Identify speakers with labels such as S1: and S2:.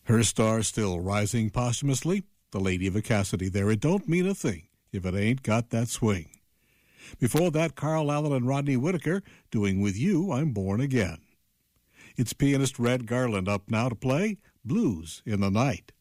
S1: Her star still rising posthumously, the Lady of a Cassidy there. It don't mean a thing if it ain't got that swing. Before that, Carl Allen and Rodney Whitaker doing With You, I'm Born Again. It's pianist Red Garland up now to play Blues in the Night.